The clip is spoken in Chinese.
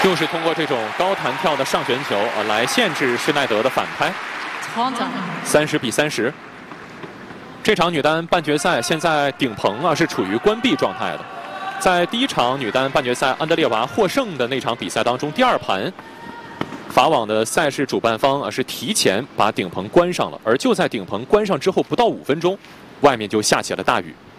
又是通过这种高弹跳的上旋球来限制施耐德的反拍。30比30。这场女单半决赛现在顶棚是处于关闭状态的。在第一场女单半决赛安德烈娃获胜的那场比赛当中，第2盘法网的赛事主办方是提前把顶棚关上了，而就在顶棚关上之后不到5分钟，外面就下起了大雨。